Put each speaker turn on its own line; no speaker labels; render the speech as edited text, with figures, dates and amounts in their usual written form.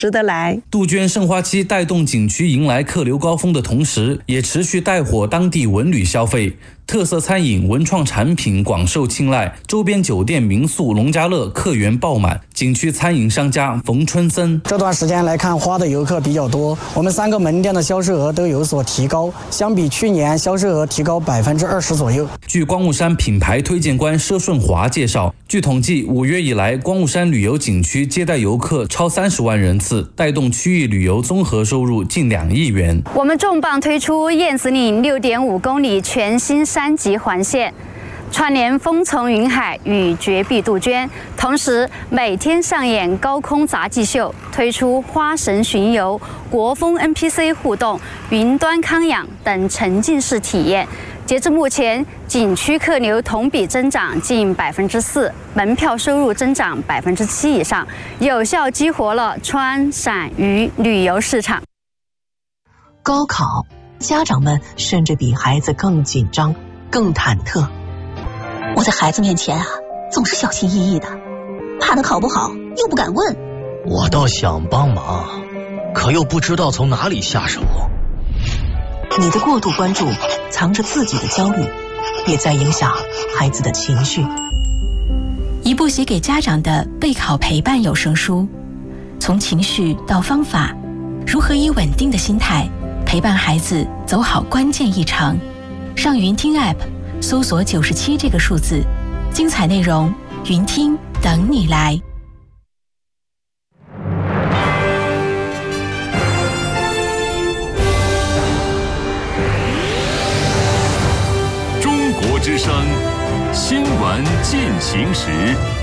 值得来。
杜鹃盛花期带动景区迎来客流高峰的同时，也持续带火当地文旅消费，特色餐饮、文创产品广受青睐，周边酒店、民宿、农家乐客源爆满。景区餐饮商家冯春森：
这段时间来看花的游客比较多，我们3个门店的销售额都有所提高，相比去年销售额提高20%左右。
据光雾山品牌推荐官佘顺华介绍，据统计，5月以来，光雾山旅游景区接待游客超30万人次，带动区域旅游综合收入近2亿元。
我们重磅推出燕子岭6.5公里全新山脊环线，串联风从云海与绝壁杜鹃，同时每天上演高空杂技秀，推出花神巡游、国风 NPC 互动、云端康养等沉浸式体验。截至目前，景区客流同比增长近4%，门票收入增长7%以上，有效激活了川陕渝旅游市场。
高考，家长们甚至比孩子更紧张、更忐忑。
我在孩子面前总是小心翼翼的，怕他考不好又不敢问。
我倒想帮忙，可又不知道从哪里下手。
你的过度关注藏着自己的焦虑，也在影响孩子的情绪。
一部写给家长的备考陪伴有声书，从情绪到方法，如何以稳定的心态陪伴孩子走好关键一程。上云听 App 搜索97这个数字，精彩内容云听等你来。
中国之声新闻进行时。